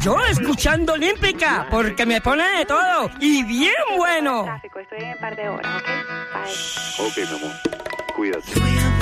Yo escuchando Olímpica, porque me pone de todo y bien bueno. Estoy en un par de horas, ¿ok? Bye. Ok, mi amor. Cuídate.